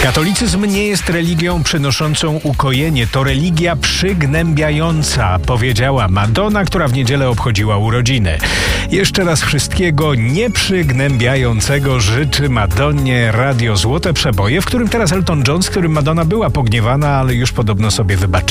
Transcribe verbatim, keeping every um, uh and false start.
Katolicyzm nie jest religią przynoszącą ukojenie, to religia przygnębiająca, powiedziała Madonna, która w niedzielę obchodziła urodziny. Jeszcze raz wszystkiego nieprzygnębiającego życzy Madonnie Radio Złote Przeboje, w którym teraz Elton John, z którym Madonna była pogniewana, ale już podobno sobie wybaczyła.